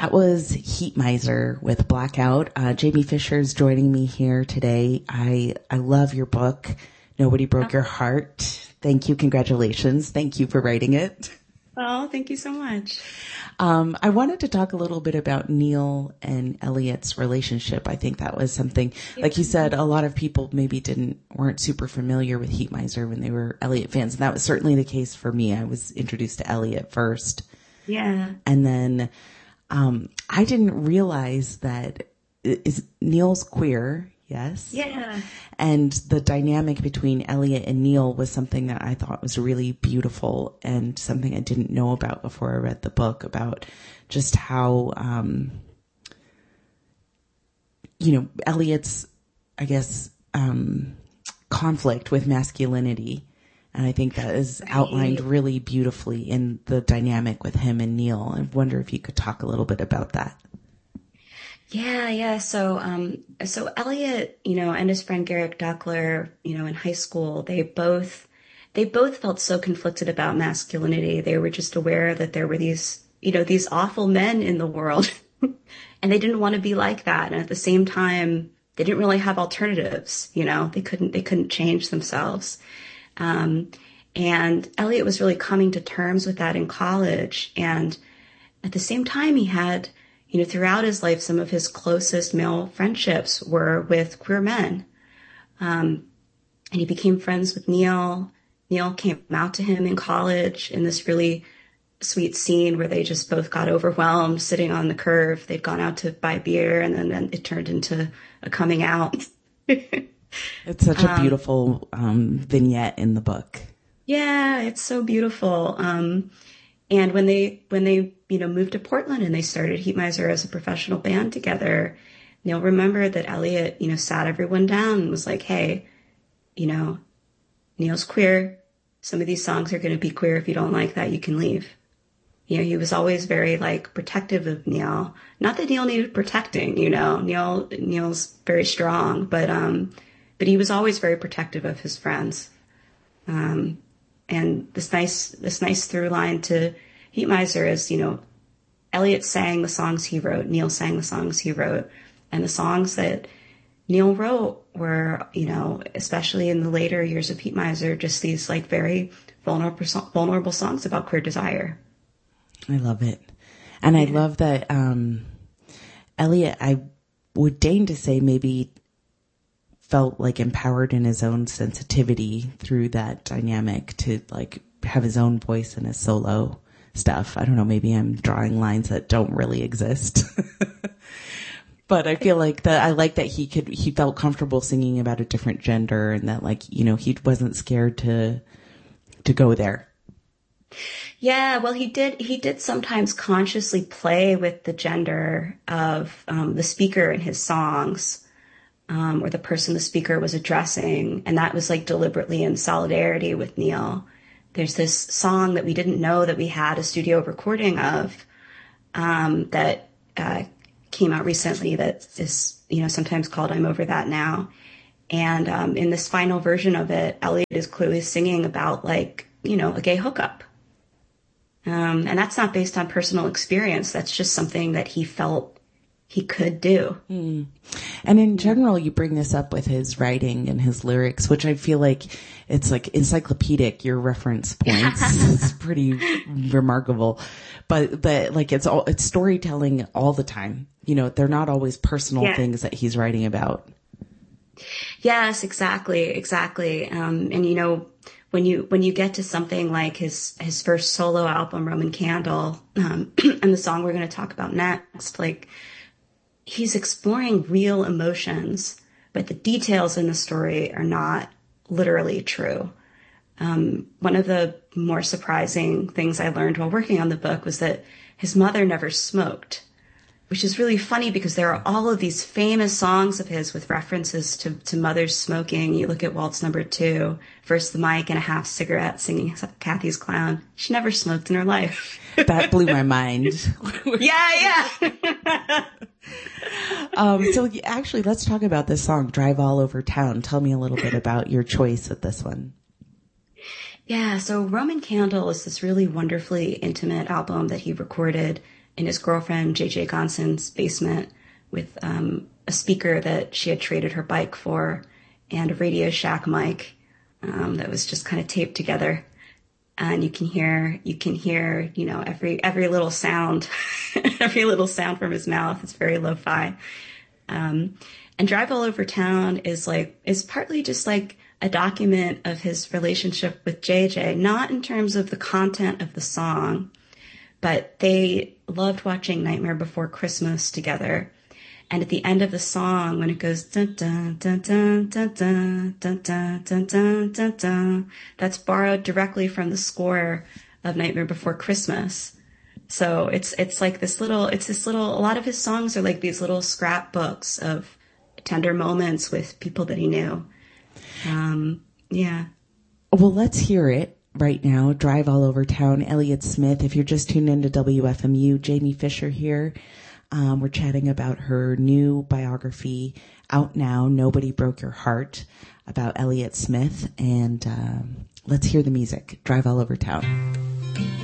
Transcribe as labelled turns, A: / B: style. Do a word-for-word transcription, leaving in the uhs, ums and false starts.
A: That was Heat Miser with Blackout. Uh, Jamie Fisher is joining me here today. I, I love your book, Nobody Broke Your Heart. Thank you. Congratulations. Thank you for writing it.
B: Oh, thank you so much.
A: Um, I wanted to talk a little bit about Neil and Elliot's relationship. I think that was something, like you said, a lot of people maybe didn't, weren't super familiar with Heat Miser when they were Elliot fans. And that was certainly the case for me. I was introduced to Elliot first.
B: Yeah.
A: And then, um, I didn't realize that is Neil's queer. Yes.
B: Yeah.
A: And the dynamic between Elliot and Neil was something that I thought was really beautiful and something I didn't know about before I read the book, about just how, um, you know, Elliot's, I guess, um, conflict with masculinity. And I think that is outlined really beautifully in the dynamic with him and Neil. I wonder if you could talk a little bit about that.
B: Yeah, yeah. So, um, so Elliot, you know, and his friend Garrick Duckler, you know, in high school, they both, they both felt so conflicted about masculinity. They were just aware that there were these, you know, these awful men in the world and they didn't want to be like that. And at the same time, they didn't really have alternatives, you know, they couldn't, they couldn't change themselves. Um, and Elliot was really coming to terms with that in college. And at the same time, he had, you know, throughout his life, some of his closest male friendships were with queer men. Um, and he became friends with Neil. Neil came out to him in college in this really sweet scene where they just both got overwhelmed sitting on the curve. They'd gone out to buy beer and then, then it turned into a coming out.
A: It's such a beautiful um, vignette in the book.
B: Yeah, it's so beautiful. Um, and when they, when they, you know, moved to Portland and they started Heat Miser as a professional band together, Neil remembered that Elliot, you know, sat everyone down and was like, hey, you know, Neil's queer. Some of these songs are going to be queer. If you don't like that, you can leave. You know, he was always very like protective of Neil. Not that Neil needed protecting, you know, Neil, Neil's very strong, but, um, but he was always very protective of his friends. Um, and this nice, this nice through line to Heat Miser is, you know, Elliot sang the songs he wrote, Neil sang the songs he wrote, and the songs that Neil wrote were, you know, especially in the later years of Heat Miser, just these like very vulnerable, vulnerable songs about queer desire.
A: I love it. And yeah. I love that, um, Elliot, I would deign to say maybe felt like empowered in his own sensitivity through that dynamic to like have his own voice in his solo stuff. I don't know, maybe I'm drawing lines that don't really exist. But I feel like that I like that he could he felt comfortable singing about a different gender and that like, you know, he wasn't scared to to go there.
B: Yeah, well, he did he did sometimes consciously play with the gender of um, the speaker in his songs. Um, or the person the speaker was addressing. And that was like deliberately in solidarity with Neil. There's this song that we didn't know that we had a studio recording of, um, that, uh, came out recently that is, you know, sometimes called I'm Over That Now. And, um, in this final version of it, Elliot is clearly singing about like, you know, a gay hookup. Um, and that's not based on personal experience. That's just something that he felt he could do.
A: Mm. And in general, you bring this up with his writing and his lyrics, which I feel like it's like encyclopedic, your reference points. It's pretty remarkable. But, but like it's all, it's storytelling all the time. You know, they're not always personal yeah. things that he's writing about.
B: Yes, exactly. Exactly. Um, and you know, when you, when you get to something like his, his first solo album, Roman Candle, um, and the song we're going to talk about next, like, he's exploring real emotions, but the details in the story are not literally true. Um, one of the more surprising things I learned while working on the book was that his mother never smoked, which is really funny because there are all of these famous songs of his with references to, to mothers smoking. You look at Waltz Number Two, First the Mic and a Half Cigarette, singing Kathy's Clown. She never smoked in her life.
A: That blew my mind.
B: Yeah, yeah.
A: um, so actually, let's talk about this song, Drive All Over Town. Tell me a little bit about your choice with this one.
B: Yeah, so Roman Candle is this really wonderfully intimate album that he recorded in his girlfriend J J Gonson's basement with um, a speaker that she had traded her bike for and a Radio Shack mic um, that was just kind of taped together. And you can hear, you can hear, you know, every every little sound, every little sound from his mouth. It's very lo-fi. Um, and Drive All Over Town is like, is partly just like a document of his relationship with J J, not in terms of the content of the song, but they loved watching Nightmare Before Christmas together. And at the end of the song, when it goes dun dun dun dun dun dun dun dun dun dun dun dun, that's borrowed directly from the score of Nightmare Before Christmas. So it's it's like this little, it's this little, a lot of his songs are like these little scrapbooks of tender moments with people that he knew. Um, yeah.
A: Well, let's hear it right now. Drive All Over Town, Elliott Smith. If you're just tuned into W F M U, Jamie Fisher here. Um, we're chatting about her new biography out now, Nobody Broke Your Heart, about Elliott Smith. And um, let's hear the music. Drive All Over Town.